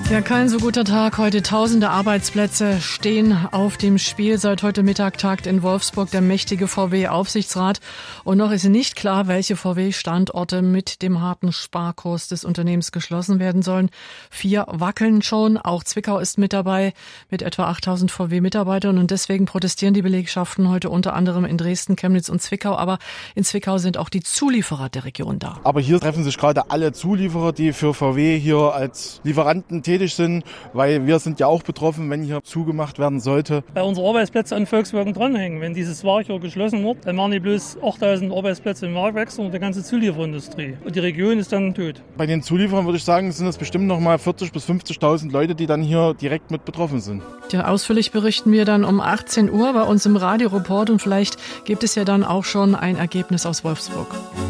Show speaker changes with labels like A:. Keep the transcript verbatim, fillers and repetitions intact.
A: Ja, kein so guter Tag heute. Tausende Arbeitsplätze stehen auf dem Spiel. Seit heute Mittag tagt in Wolfsburg der mächtige V W-Aufsichtsrat. Und noch ist nicht klar, welche V W-Standorte mit dem harten Sparkurs des Unternehmens geschlossen werden sollen. Vier wackeln schon. Auch Zwickau ist mit dabei mit etwa achttausend V W-Mitarbeitern. Und deswegen protestieren die Belegschaften heute unter anderem in Dresden, Chemnitz und Zwickau. Aber in Zwickau sind auch die Zulieferer der Region da.
B: Aber hier treffen sich gerade alle Zulieferer, die für V W hier als Lieferanten tätig sind, weil wir sind ja auch betroffen, wenn hier zugemacht werden sollte.
C: Bei unseren Arbeitsplätzen an Volkswagen dranhängen. Wenn dieses Werk hier geschlossen wird, dann machen die bloß achttausend Arbeitsplätze im Werk weg und die ganze Zulieferindustrie. Und die Region ist dann tot.
B: Bei den Zulieferern würde ich sagen, sind es bestimmt noch mal vierzigtausend bis fünfzigtausend Leute, die dann hier direkt mit betroffen sind.
A: Ja, ausführlich berichten wir dann um achtzehn Uhr bei uns im Radioreport und vielleicht gibt es ja dann auch schon ein Ergebnis aus Wolfsburg.